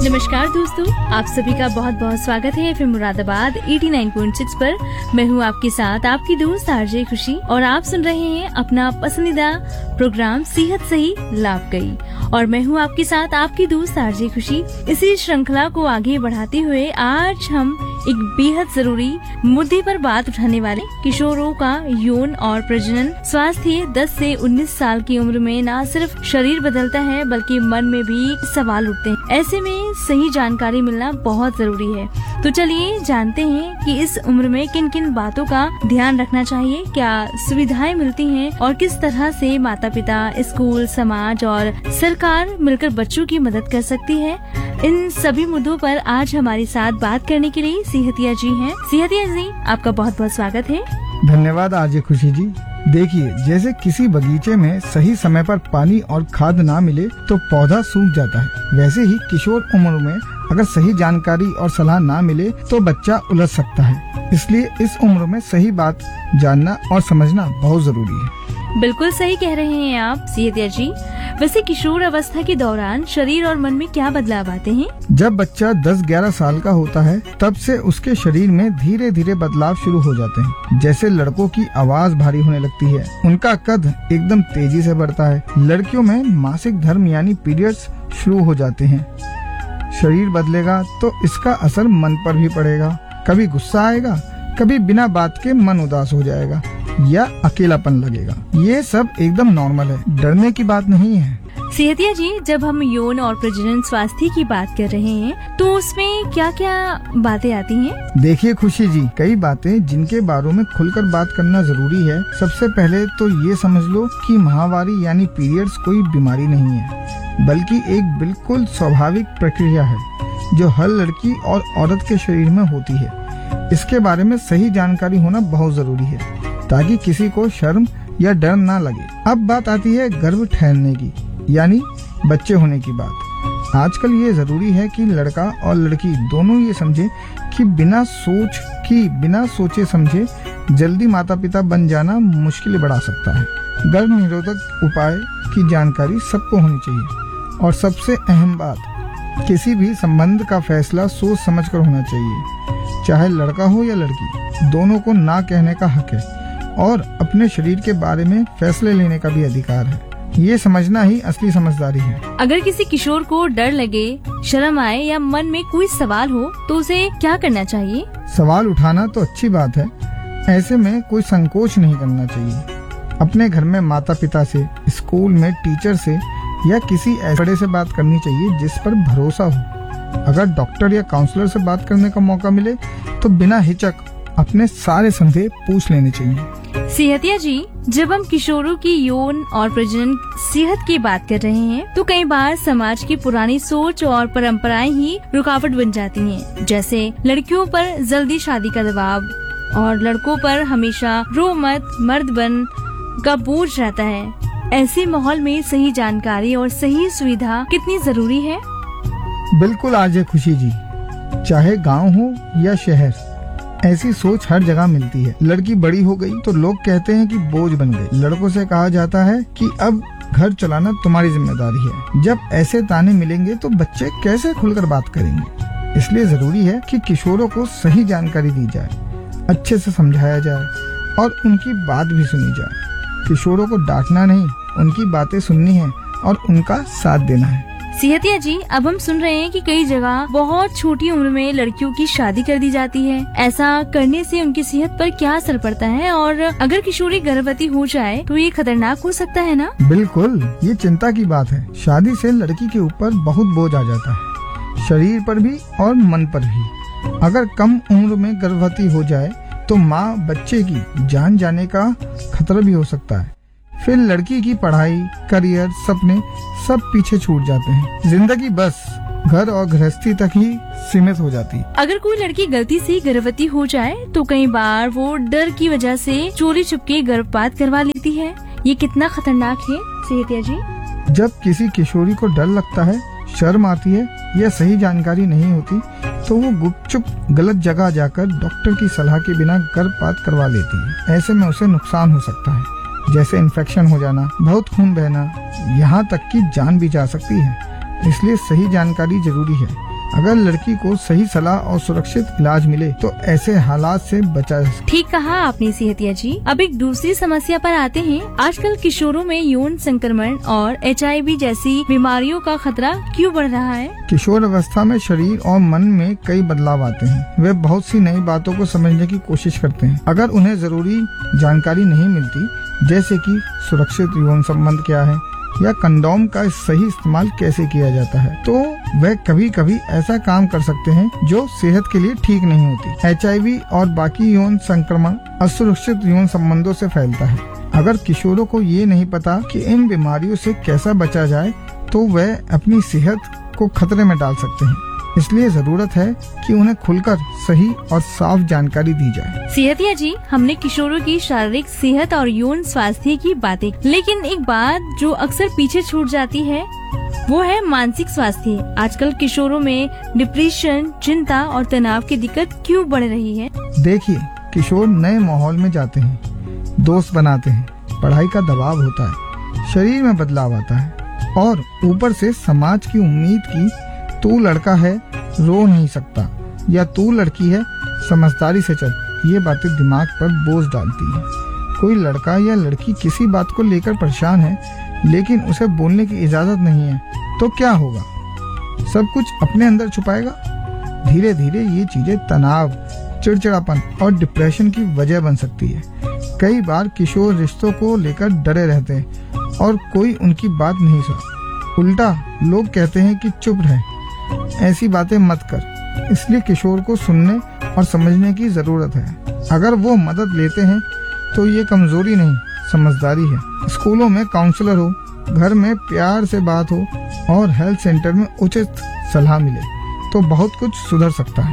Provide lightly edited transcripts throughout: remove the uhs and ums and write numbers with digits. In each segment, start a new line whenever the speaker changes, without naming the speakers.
नमस्कार दोस्तों, आप सभी का बहुत बहुत स्वागत है एफएम मुरादाबाद 89.6 पर। मैं हूँ आपके साथ आपकी दोस्त आरजे खुशी और आप सुन रहे हैं अपना पसंदीदा प्रोग्राम सेहत सही लाभ गई। और मैं हूँ आपके साथ आपकी दोस्त आरजे खुशी। इसी श्रृंखला को आगे बढ़ाते हुए आज हम एक बेहद जरूरी मुद्दे पर बात उठाने वाले किशोरों का यौन और प्रजनन स्वास्थ्य 10 से 19 साल की उम्र में न सिर्फ शरीर बदलता है बल्कि मन में भी सवाल उठते हैं। ऐसे में सही जानकारी मिलना बहुत जरूरी है। तो चलिए जानते हैं कि इस उम्र में किन किन बातों का ध्यान रखना चाहिए, क्या सुविधाएं मिलती हैं और किस तरह से माता पिता, स्कूल, समाज और सरकार मिलकर बच्चों की मदद कर सकती है। इन सभी मुद्दों पर आज हमारे साथ बात करने के लिए सेहतिया जी हैं। सेहतिया जी, आपका बहुत बहुत स्वागत है।
धन्यवाद आरजे खुशी जी। देखिए, जैसे किसी बगीचे में सही समय पर पानी और खाद ना मिले तो पौधा सूख जाता है, वैसे ही किशोर उम्र में अगर सही जानकारी और सलाह ना मिले तो बच्चा उलझ सकता है। इसलिए इस उम्र में सही बात जानना और समझना बहुत जरूरी है।
बिल्कुल सही कह रहे हैं आप सेहतिया जी। वैसे किशोर अवस्था के दौरान शरीर और मन में क्या बदलाव आते हैं?
जब बच्चा 10-11 साल का होता है तब से उसके शरीर में धीरे धीरे बदलाव शुरू हो जाते हैं। जैसे लड़कों की आवाज भारी होने लगती है, उनका कद एकदम तेजी से बढ़ता है, लड़कियों में मासिक धर्म यानी पीरियड्स शुरू हो जाते हैं। शरीर बदलेगा तो इसका असर मन पर भी पड़ेगा। कभी गुस्सा आएगा, कभी बिना बात के मन उदास हो जाएगा या अकेलापन लगेगा। ये सब एकदम नॉर्मल है, डरने की बात नहीं है।
सेहतिया जी, जब हम यौन और प्रजनन स्वास्थ्य की बात कर रहे हैं तो उसमें क्या क्या बातें आती हैं?
देखिए खुशी जी, कई बातें जिनके बारे में खुलकर बात करना जरूरी है। सबसे पहले तो ये समझ लो कि माहवारी यानी पीरियड्स कोई बीमारी नहीं है, बल्कि एक बिल्कुल स्वाभाविक प्रक्रिया है जो हर लड़की और औरत के शरीर में होती है। इसके बारे में सही जानकारी होना बहुत जरूरी है ताकि किसी को शर्म या डर ना लगे। अब बात आती है गर्भ ठहरने की यानी बच्चे होने की बात। आजकल ये जरूरी है कि लड़का और लड़की दोनों ये समझे कि बिना सोचे समझे जल्दी माता पिता बन जाना मुश्किल बढ़ा सकता है। गर्भ निरोधक उपाय की जानकारी सबको होनी चाहिए और सबसे अहम बात, किसी भी संबंध का फैसला सोच समझ कर होना चाहिए। चाहे लड़का हो या लड़की, दोनों को ना कहने का हक है और अपने शरीर के बारे में फैसले लेने का भी अधिकार है। ये समझना ही असली समझदारी है।
अगर किसी किशोर को डर लगे, शर्म आए या मन में कोई सवाल हो तो उसे क्या करना चाहिए?
सवाल उठाना तो अच्छी बात है, ऐसे में कोई संकोच नहीं करना चाहिए। अपने घर में माता पिता से, स्कूल में टीचर से या किसी ऐसे बड़े से बात करनी चाहिए जिस पर भरोसा हो। अगर डॉक्टर या काउंसलर से बात करने का मौका मिले तो बिना हिचक अपने सारे संदेह पूछ लेने चाहिए।
सेहतिया जी, जब हम किशोरों की यौन और प्रजनन सेहत की बात कर रहे हैं तो कई बार समाज की पुरानी सोच और परंपराएं ही रुकावट बन जाती हैं। जैसे लड़कियों पर जल्दी शादी का दबाव और लड़कों पर हमेशा रो मत मर्द बन का बोझ रहता है। ऐसे माहौल में सही जानकारी और सही सुविधा कितनी जरूरी है?
बिल्कुल आरजे खुशी जी, चाहे गांव हो या शहर, ऐसी सोच हर जगह मिलती है। लड़की बड़ी हो गई तो लोग कहते हैं कि बोझ बन गई। लड़कों से कहा जाता है कि अब घर चलाना तुम्हारी जिम्मेदारी है। जब ऐसे ताने मिलेंगे तो बच्चे कैसे खुलकर बात करेंगे? इसलिए जरूरी है कि किशोरों को सही जानकारी दी जाए, अच्छे से समझाया जाए और उनकी बात भी सुनी जाए। किशोरों को डांटना नहीं, उनकी बातें सुननी है और उनका साथ देना है।
सेहतिया जी, अब हम सुन रहे हैं कि कई जगह बहुत छोटी उम्र में लड़कियों की शादी कर दी जाती है। ऐसा करने से उनकी सेहत पर क्या असर पड़ता है और अगर किशोरी गर्भवती हो जाए तो ये खतरनाक हो सकता है ना?
बिल्कुल, ये चिंता की बात है। शादी से लड़की के ऊपर बहुत बोझ आ जाता है, शरीर पर भी और मन पर भी। अगर कम उम्र में गर्भवती हो जाए तो माँ बच्चे की जान जाने का खतरा भी हो सकता है। फिर लड़की की पढ़ाई, करियर, सपने सब पीछे छूट जाते हैं। जिंदगी बस घर और गृहस्थी तक ही सीमित हो जाती है।
अगर कोई लड़की गलती से गर्भवती हो जाए तो कई बार वो डर की वजह से चोरी छुपके गर्भपात करवा लेती है। ये कितना खतरनाक है सेहतिया जी?
जब किसी किशोरी को डर लगता है, शर्म आती है या सही जानकारी नहीं होती तो वो गुपचुप गलत जगह जाकर डॉक्टर की सलाह के बिना गर्भपात करवा लेती है। ऐसे में उसे नुकसान हो सकता है, जैसे इन्फेक्शन हो जाना, बहुत खून बहना, यहाँ तक कि जान भी जा सकती है। इसलिए सही जानकारी जरूरी है अगर लड़की को सही सलाह और सुरक्षित इलाज मिले तो ऐसे हालात से बचा जा सकता है।
ठीक कहा आपने सेहतिया जी। अब एक दूसरी समस्या पर आते हैं। आजकल किशोरों में यौन संक्रमण और HIV जैसी बीमारियों का खतरा क्यों बढ़ रहा है?
किशोर अवस्था में शरीर और मन में कई बदलाव आते हैं। वे बहुत सी नई बातों को समझने की कोशिश करते हैं। अगर उन्हें जरूरी जानकारी नहीं मिलती, जैसे कि सुरक्षित यौन संबंध क्या है या कंडोम का सही इस्तेमाल कैसे किया जाता है, तो वे कभी कभी ऐसा काम कर सकते हैं जो सेहत के लिए ठीक नहीं होती। HIV और बाकी यौन संक्रमण असुरक्षित यौन संबंधों से फैलता है। अगर किशोरों को ये नहीं पता कि इन बीमारियों से कैसा बचा जाए, तो वे अपनी सेहत को खतरे में डाल सकते हैं। इसलिए जरूरत है कि उन्हें खुलकर सही और साफ जानकारी दी जाए।
सेहतिया जी, हमने किशोरों की शारीरिक सेहत और यौन स्वास्थ्य की बातें, लेकिन एक बात जो अक्सर पीछे छूट जाती है वो है मानसिक स्वास्थ्य। आजकल किशोरों में डिप्रेशन, चिंता और तनाव की दिक्कत क्यों बढ़ रही है?
देखिए, किशोर नए माहौल में जाते हैं, दोस्त बनाते हैं, पढ़ाई का दबाव होता है, शरीर में बदलाव आता है और ऊपर से समाज की उम्मीद की तू लड़का है, रो नहीं सकता, या तू लड़की है, समझदारी से चल, ये बातें दिमाग पर बोझ डालती है। कोई लड़का या लड़की किसी बात को लेकर परेशान है, लेकिन उसे बोलने की इजाजत नहीं है, तो क्या होगा? सब कुछ अपने अंदर छुपाएगा। धीरे धीरे ये चीजें तनाव, चिड़चिड़ापन और डिप्रेशन की वजह बन सकती है। कई बार किशोर रिश्तों को लेकर डरे रहते हैं और कोई उनकी बात नहीं सुना। उल्टा लोग कहते हैं कि चुप रहे, ऐसी बातें मत कर। इसलिए किशोर को सुनने और समझने की जरूरत है। अगर वो मदद लेते हैं तो ये कमजोरी नहीं, समझदारी है। स्कूलों में काउंसलर हो, घर में प्यार से बात हो और हेल्थ सेंटर में उचित सलाह मिले तो बहुत कुछ सुधर सकता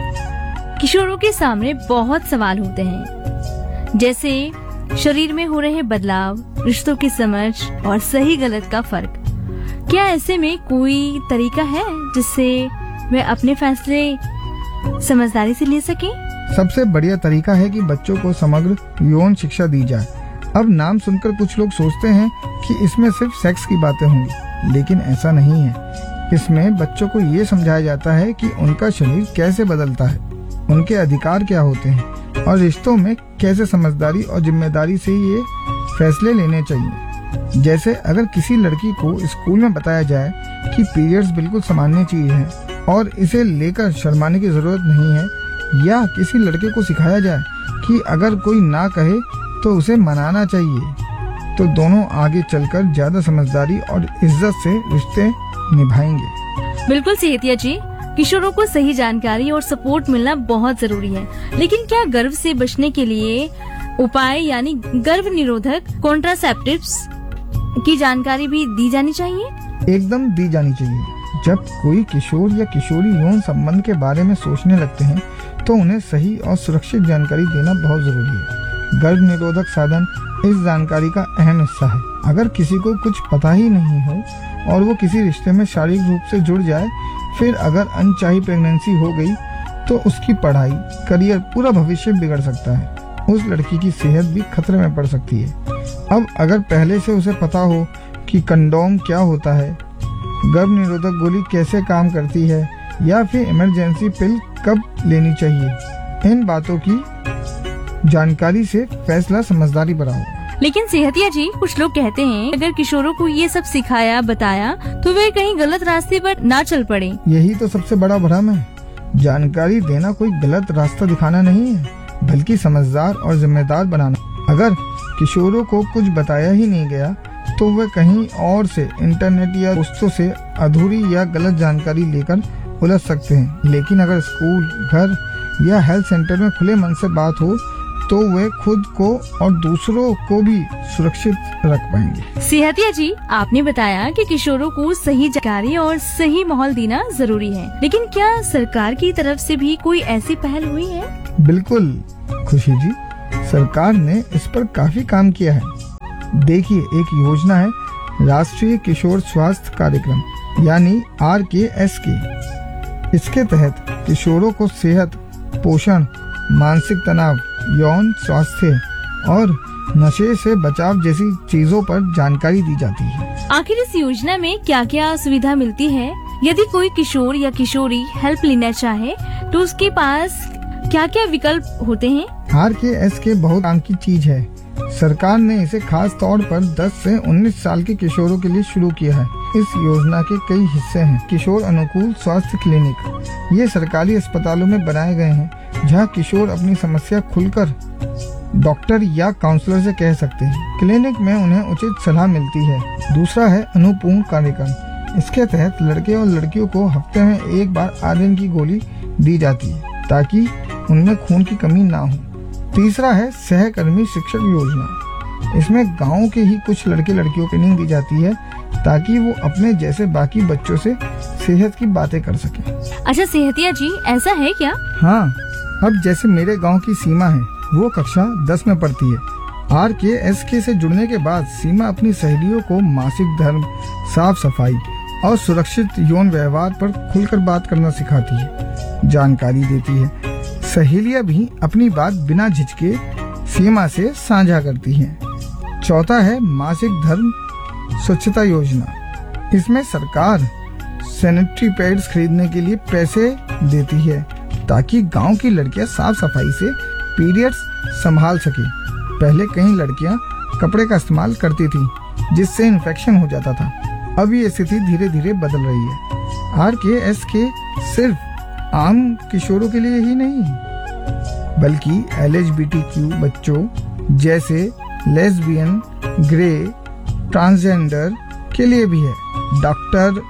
है।
किशोरों के सामने बहुत सवाल होते हैं, जैसे शरीर में हो रहे बदलाव, रिश्तों की समझ और सही गलत का फर्क। क्या ऐसे में कोई तरीका है जिससे वे अपने फैसले समझदारी से ले सकें?
सबसे बढ़िया तरीका है कि बच्चों को समग्र यौन शिक्षा दी जाए। अब नाम सुनकर कुछ लोग सोचते हैं कि इसमें सिर्फ सेक्स की बातें होंगी, लेकिन ऐसा नहीं है। इसमें बच्चों को ये समझाया जाता है कि उनका शरीर कैसे बदलता है, उनके अधिकार क्या होते हैं और रिश्तों में कैसे समझदारी और जिम्मेदारी से ये फैसले लेने चाहिए। जैसे अगर किसी लड़की को स्कूल में बताया जाए कि पीरियड्स बिल्कुल सामान्य चीज है और इसे लेकर शर्माने की जरूरत नहीं है, या किसी लड़के को सिखाया जाए कि अगर कोई ना कहे तो उसे मनाना चाहिए, तो दोनों आगे चलकर ज्यादा समझदारी और इज्जत से रिश्ते निभाएंगे।
बिल्कुल सेहतिया जी, किशोरों को सही जानकारी और सपोर्ट मिलना बहुत जरूरी है। लेकिन क्या गर्भ से बचने के लिए उपाय यानी गर्भ निरोधक कॉन्ट्रासेप्टिव्स की जानकारी भी दी जानी चाहिए?
एकदम दी जानी चाहिए। जब कोई किशोर या किशोरी यौन संबंध के बारे में सोचने लगते हैं तो उन्हें सही और सुरक्षित जानकारी देना बहुत जरूरी है। गर्भ निरोधक साधन इस जानकारी का अहम हिस्सा है। अगर किसी को कुछ पता ही नहीं हो और वो किसी रिश्ते में शारीरिक रूप से जुड़ जाए, फिर अगर अनचाही प्रेगनेंसी हो गई तो उसकी पढ़ाई, करियर, पूरा भविष्य बिगड़ सकता है। उस लड़की की सेहत भी खतरे में पड़ सकती है। अब अगर पहले से उसे पता हो कि कंडोम क्या होता है, गर्भ निरोधक गोली कैसे काम करती है या फिर इमरजेंसी पिल कब लेनी चाहिए, इन बातों की जानकारी से फैसला समझदारी भरा होगा।
लेकिन सेहतिया जी, कुछ लोग कहते हैं अगर किशोरों को ये सब सिखाया बताया तो वे कहीं गलत रास्ते पर ना चल पड़े।
यही तो सबसे बड़ा भ्रम है। जानकारी देना कोई गलत रास्ता दिखाना नहीं है, बल्कि समझदार और जिम्मेदार बनाना। अगर किशोरों को कुछ बताया ही नहीं गया तो वे कहीं और से, इंटरनेट या दोस्तों से अधूरी या गलत जानकारी लेकर उलझ सकते हैं। लेकिन अगर स्कूल, घर या हेल्थ सेंटर में खुले मन से बात हो तो वे खुद को और दूसरों को भी सुरक्षित रख पाएंगे।
सेहतिया जी, आपने बताया कि किशोरों को सही जानकारी और सही माहौल देना जरूरी है, लेकिन क्या सरकार की तरफ से भी कोई ऐसी पहल हुई है?
बिल्कुल खुशी जी, सरकार ने इस पर काफी काम किया है। देखिए, एक योजना है राष्ट्रीय किशोर स्वास्थ्य कार्यक्रम यानी RKSK। इसके तहत किशोरों को सेहत, पोषण, मानसिक तनाव, यौन स्वास्थ्य और नशे से बचाव जैसी चीजों पर जानकारी दी जाती है।
आखिर इस योजना में क्या क्या सुविधा मिलती है यदि कोई किशोर या किशोरी हेल्प लेना चाहे तो उसके पास क्या क्या विकल्प होते हैं?
RKS बहुत काम की चीज है। सरकार ने इसे खास तौर पर 10 से 19 साल के किशोरों के लिए शुरू किया है। इस योजना के कई हिस्से हैं। किशोर अनुकूल स्वास्थ्य क्लिनिक, ये सरकारी अस्पतालों में बनाए गए हैं जहां किशोर अपनी समस्या खुलकर डॉक्टर या काउंसलर से कह सकते हैं। क्लिनिक में उन्हें उचित सलाह मिलती है। दूसरा है अनुपूर्ण कार्यक्रम। इसके तहत लड़के और लड़कियों को हफ्ते में एक बार आयरन की गोली दी जाती है ताकि उनमें खून की कमी ना हो। तीसरा है सहकर्मी शिक्षक योजना। इसमें गांव के ही कुछ लड़के लड़कियों को ट्रेनिंग दी जाती है ताकि वो अपने जैसे बाकी बच्चों से सेहत की बातें कर सकें।
अच्छा सेहतिया जी, ऐसा है क्या?
हाँ, अब जैसे मेरे गांव की सीमा है, वो कक्षा 10 में पढ़ती है। RKS से जुड़ने के बाद सीमा अपनी सहेलियों को मासिक धर्म, साफ सफाई और सुरक्षित यौन व्यवहार पर खुलकर बात करना सिखाती है, जानकारी देती है। सहेलियां भी अपनी बात बिना झिझके सीमा से साझा करती हैं। चौथा है मासिक धर्म स्वच्छता योजना। इसमें सरकार सैनिटरी पैड्स खरीदने के लिए पैसे देती है ताकि गांव की लड़कियां साफ सफाई से पीरियड्स संभाल सके। पहले कई लड़कियां कपड़े का इस्तेमाल करती थी जिससे इन्फेक्शन हो जाता था। अब ये स्थिति धीरे धीरे बदल रही है। RKS सिर्फ आम किशोरों के लिए ही नहीं बल्कि LGBTQ बच्चों जैसे लेस्बियन, ग्रे, ट्रांसजेंडर के लिए भी है। डॉक्टर,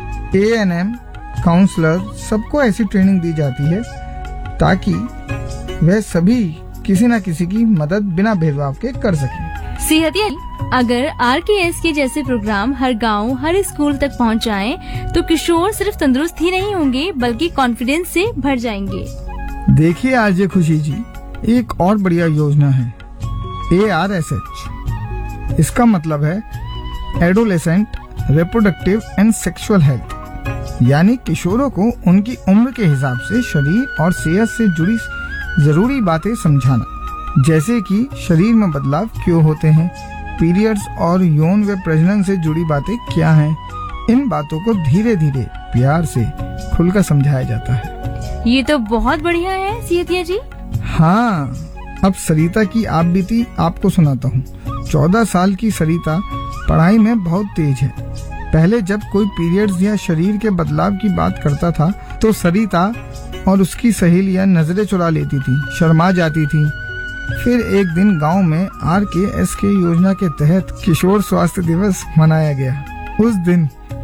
ANM, काउंसलर सबको ऐसी ट्रेनिंग दी जाती है ताकि वह सभी किसी न किसी की मदद बिना भेदभाव के कर सकें।
सेहतिया, अगर RKS के जैसे प्रोग्राम हर गांव, हर स्कूल तक पहुंच जाएं, तो किशोर सिर्फ तंदुरुस्त ही नहीं होंगे बल्कि कॉन्फिडेंस से भर जाएंगे।
देखिए आरजे खुशी जी, एक और बढ़िया योजना है ARSH। इसका मतलब है adolescent reproductive and sexual health, यानी किशोरों को उनकी उम्र के हिसाब से शरीर और सेहत से जुड़ी जरूरी बातें समझाना, जैसे कि शरीर में बदलाव क्यों होते हैं, पीरियड्स और यौन व प्रजनन से जुड़ी बातें क्या हैं। इन बातों को धीरे धीरे प्यार से खुलकर समझाया जाता है।
ये तो बहुत बढ़िया है सेहतिया जी।
हाँ, अब सरिता की आप बीती आपको सुनाता हूँ। 14 साल की सरिता पढ़ाई में बहुत तेज है। पहले जब कोई पीरियड्स या शरीर के बदलाव की बात करता था तो सरिता और उसकी सहेलियां नजरें चुरा लेती थी, शर्मा जाती थी। फिर एक दिन गांव में RKS योजना के तहत किशोर स्वास्थ्य दिवस मनाया गया। उस दिन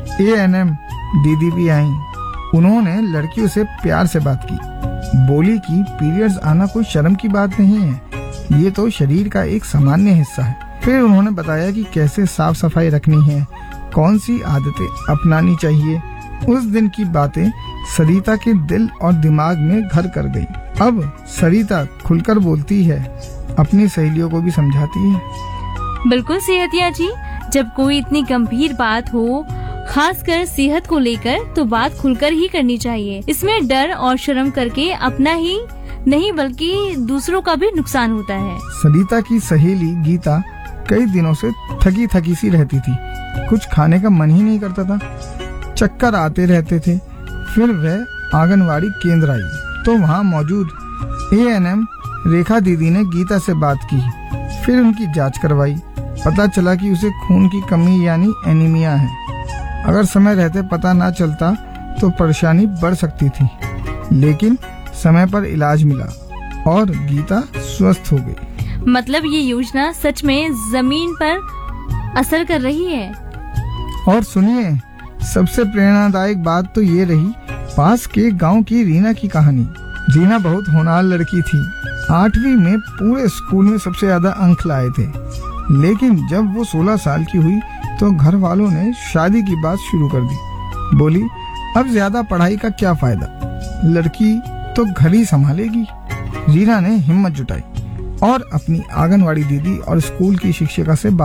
ANM दीदी भी आई। उन्होंने लड़कियों से प्यार से बात की, बोली कि पीरियड्स आना कोई शर्म की बात नहीं है, ये तो शरीर का एक सामान्य हिस्सा है। फिर उन्होंने बताया कि कैसे साफ सफाई रखनी है, कौन सी आदतें अपनानी चाहिए। उस दिन की बातें सरिता के दिल और दिमाग में घर कर गई। अब सरिता खुलकर बोलती है, अपनी सहेलियों को भी समझाती है।
बिल्कुल सेहतिया जी, जब कोई इतनी गंभीर बात हो, खासकर सेहत को लेकर, तो बात खुलकर ही करनी चाहिए। इसमें डर और शर्म करके अपना ही नहीं बल्कि दूसरों का भी नुकसान होता है।
सरिता की सहेली गीता कई दिनों से थकी थकी सी रहती थी, कुछ खाने का मन ही नहीं करता था, चक्कर आते रहते थे। फिर वह आंगनवाड़ी केंद्र आई तो वहाँ मौजूद ANM रेखा दीदी ने गीता से बात की। फिर उनकी जांच करवाई। पता चला कि उसे खून की कमी यानी एनीमिया है। अगर समय रहते पता ना चलता तो परेशानी बढ़ सकती थी, लेकिन समय पर इलाज मिला और गीता स्वस्थ हो गई।
मतलब ये योजना सच में जमीन पर असर कर रही है।
और सुनिए, सबसे प्रेरणादायक बात तो ये रही पास के गांव की रीना की कहानी। रीना बहुत होनहार लड़की थी। 8वीं में पूरे स्कूल में सबसे ज्यादा अंक लाए थे, लेकिन जब वो 16 साल की हुई तो घर वालों ने शादी की बात शुरू कर दी। बोली, अब ज्यादा पढ़ाई का क्या फायदा, लड़की तो घर ही संभालेगी। रीना ने हिम्मत जुटाई और अपनी आंगनवाड़ी दीदी और स्कूल की शिक्षिका से बात